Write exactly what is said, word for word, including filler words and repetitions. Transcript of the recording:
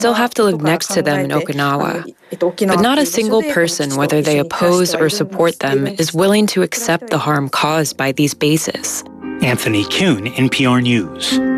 still have to live next to them in Okinawa. But not a single person, whether they oppose or support them, is willing to accept the harm caused by these bases. Anthony Kuhn, N P R News.